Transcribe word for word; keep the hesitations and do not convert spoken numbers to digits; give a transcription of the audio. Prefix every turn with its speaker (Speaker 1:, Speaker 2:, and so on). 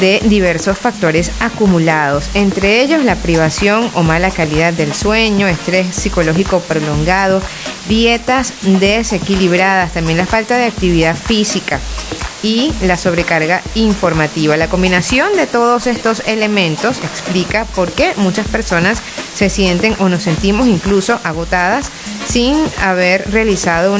Speaker 1: de diversos factores acumulados, entre ellos la privación o mala calidad del sueño, estrés psicológico prolongado, dietas desequilibradas, también la falta de actividad física y la sobrecarga informativa. La combinación de todos estos elementos explica por qué muchas personas se sienten o nos sentimos incluso agotadas sin haber realizado una